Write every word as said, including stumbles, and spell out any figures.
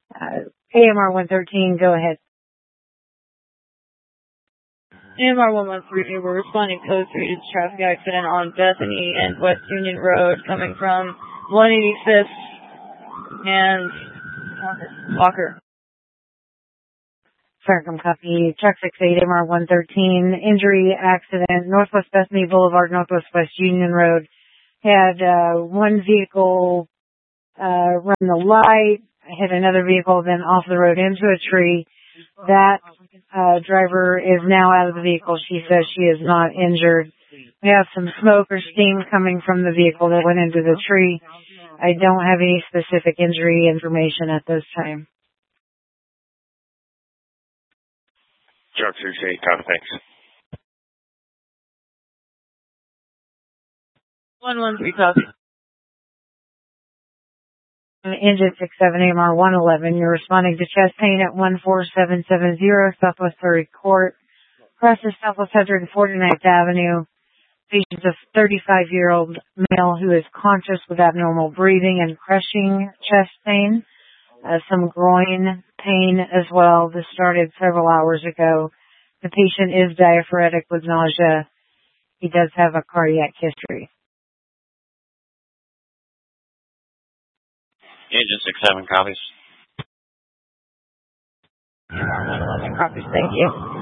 Uh, A M R one thirteen, go ahead. A M R one one three, we're responding code three to traffic accident on Bethany and West Union Road coming from one eighty-fifth and Walker. Farnham copy, truck six eight, M R one thirteen, injury, accident, Northwest Bethany Boulevard, Northwest West Union Road. Had uh, one vehicle uh, run the light, hit another vehicle, then off the road into a tree. That uh, driver is now out of the vehicle. She says she is not injured. We have some smoke or steam coming from the vehicle that went into the tree. I don't have any specific injury information at this time. Truck six eight, copy, thanks. one one three, copy. Engine six seven, A M R one eleven, you're responding to chest pain at one four seven seven zero Southwest third Court, across the Southwest one hundred forty-ninth Avenue. Patient's a thirty-five-year-old male who is conscious with abnormal breathing and crushing chest pain. Uh, some groin pain as well. This started several hours ago. The patient is diaphoretic with nausea. He does have a cardiac history. Engine six seven, copies. Copies, thank you.